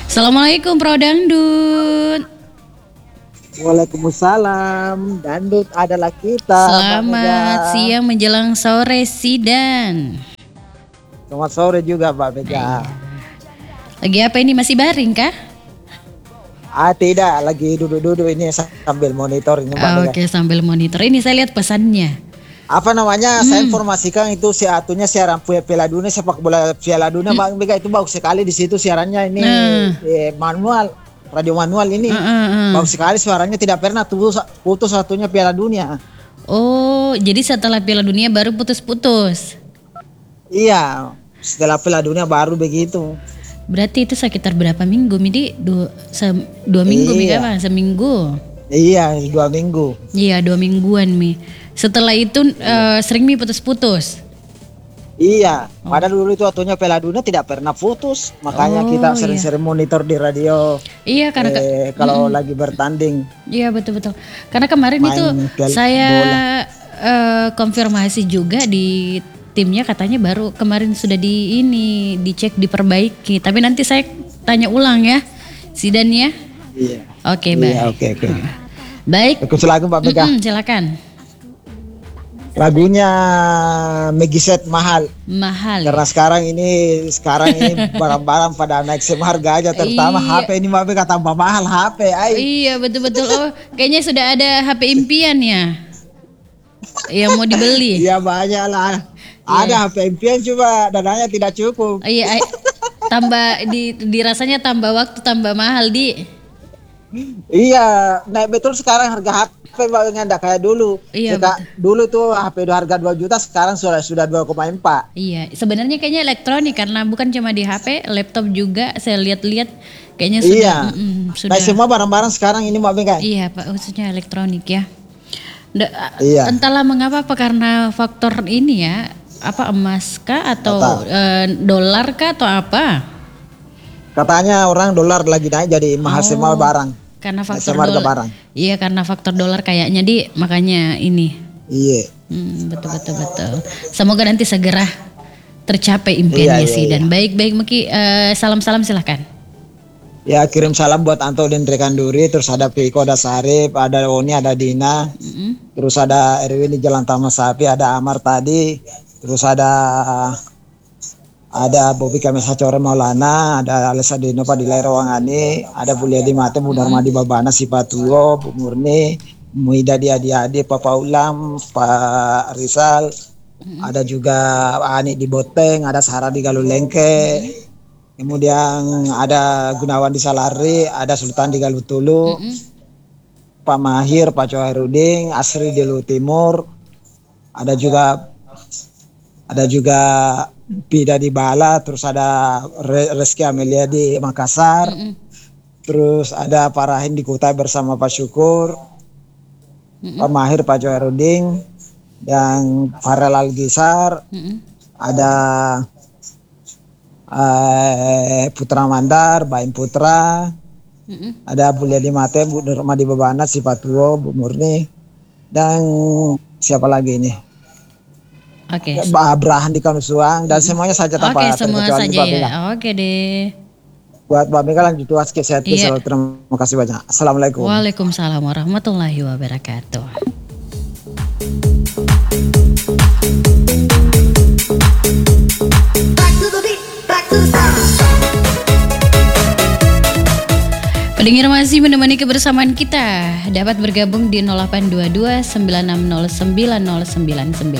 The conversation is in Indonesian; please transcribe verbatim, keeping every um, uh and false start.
Assalamualaikum Bro Dangdut. Waalaikumsalam, Dangdut adalah kita. Selamat siang menjelang sore Sidan. Selamat sore juga Mbak Beja. Lagi apa ini, masih baring kah? Ah tidak, lagi duduk-duduk ini sambil monitor ini Mbak Ah, Beja. Oke, sambil monitor. Ini saya lihat pesannya. Apa namanya? Hmm. Saya informasikan itu si atunya siaran Piala Dunia sepak bola Piala Dunia Mbak Beja, itu bagus sekali di situ siarannya ini Nah. eh, manual, radio manual ini. Ah, ah, ah. Bagus sekali suaranya, tidak pernah putus putus satunya Piala Dunia. Oh, jadi setelah Piala Dunia baru putus-putus. Iya, setelah Piala Dunia baru begitu. Berarti itu sekitar berapa minggu, Midi? Dua, se- dua minggu, Mi, Iya. apa? Seminggu. Iya, dua minggu. Iya, dua mingguan, Mi. Setelah itu eh, sering Mi putus-putus. Iya, padahal dulu itu waktunya Piala Dunia tidak pernah putus, makanya Oh, kita sering-sering monitor di radio. Iya, karena ke- Eh, kalau lagi bertanding. Iya, betul-betul. Karena kemarin Main itu piala saya bola. eh, konfirmasi juga di timnya, katanya baru kemarin sudah di ini dicek, diperbaiki. Tapi nanti saya tanya ulang ya, Sidan ya. Iya. Oke, baik. Iya, oke oke. Baik. Ikut lagu Mbak Mega. Mm-mm, silakan. Lagunya Megiset mahal. Mahal. Karena sekarang ini sekarang ini barang-barang pada naik semua harga aja, terutama Iya. H P ini Mbak Mega tambah mahal H P. Ay. Iya, betul-betul. Oh, kayaknya sudah ada H P impian ya, yang mau dibeli. Iya banyak lah. Ada H P impian coba dananya tidak cukup. Iya, ay- tambah di dirasanya tambah waktu tambah mahal di. Iya, naik betul sekarang harga H P Mbak Mega, enggak kayak dulu. Iya, Seka- dulu tuh H P harga dua juta, sekarang sudah sudah dua koma empat. Iya, sebenarnya kayaknya elektronik, karena bukan cuma di H P, laptop juga saya lihat-lihat kayaknya sudah. Iya. mm-mm, sudah. Nah, semua barang-barang sekarang ini Mbak Mega. Iya, Pak, khususnya elektronik ya. Da- Iya. Entahlah mengapa, apa karena faktor ini ya, apa emas kah atau Betul. eh, dolar kah atau apa? Katanya orang dolar lagi naik jadi mahal Oh, semua barang. Karena Naik faktor semua harga dolar. barang. Iya, karena faktor dolar kayaknya di, makanya ini. Iya. Hmm, betul betul betul. Semoga nanti segera tercapai impiannya Iya, iya, sih. Dan baik-baik Meki, eh, salam-salam silahkan. Ya, kirim salam buat Anto dan Rekan Duri, terus ada Piko, ada Sarip, ada Oni, ada Dina, Mm-mm. terus ada Erwin di Jalan Taman Sapi, ada Amar tadi, terus ada ada Bobi Kamesa Core Maulana, ada Alessa Dino Padilai Rawangani, ada Bulia di Mate, Mudar Madi Babana Sipatuo, Bu Murni, Muida di Adi-Adi, Papa Ulam, Pak Rizal, ada juga Ani di Boteng, ada Sarah di Galulengke, kemudian ada Gunawan di Salari, ada Sultan di Galutulu, Mm-mm. Pak Mahir, Pak Cohairuding, Asri di Lu Timur, ada juga ada juga Bida di Bala, terus ada Re- Reski Amelia di Makassar, Mm-mm. terus ada Pak Rahim di Kutai bersama Pak Syukur, Mm-mm. Pak Mahir, Pak Cohairuding, dan Farel Algisar, Mm-mm. ada eh, Putra Mandar, Baim Putra, Mm-mm. ada Bulia di Mate, Bu Nurma di Babana, Sipatuo, Bu Murni, dan siapa lagi ini? Oke. Mbak Abraham di Kanusuang, dan semuanya saja tanpa Oke, semua terkecuali saja Mbak Mega. ya. Oke deh. Buat Mbak Mega lanjut tuas sehat Iya. selalu, terima kasih banyak. Assalamualaikum. Waalaikumsalam warahmatullahi wabarakatuh. Pendengar masih menemani kebersamaan kita, dapat bergabung di nol delapan dua dua sembilan enam nol sembilan nol sembilan sembilan.